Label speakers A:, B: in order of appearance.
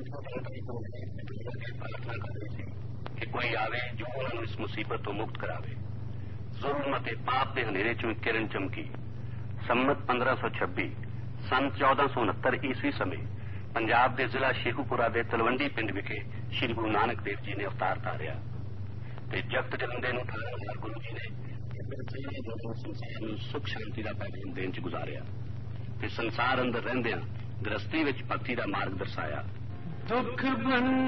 A: प्रार्थना करते थे कि कोई आवे जो उन्होंने इस मुसीबत तो मुक्त करावे। जुल्म ते पाप के हनेरे चों किरण चमकी। संमत 1526 सन 1469 ईस्वी समय पंजाब के जिला शेखूपुरा के तलवंडी पिंड विखे श्री गुरु नानक देव जी ने अवतार धारिया ते जगत जलंदे नूं 18,000 गुरु जी ने संसार नूं सुख शांति का पैगाम देण च गुजारिया ते संसार अंदर रहिंदियां गृहस्थी विच भगती का मार्ग दर्शाया। दुख बन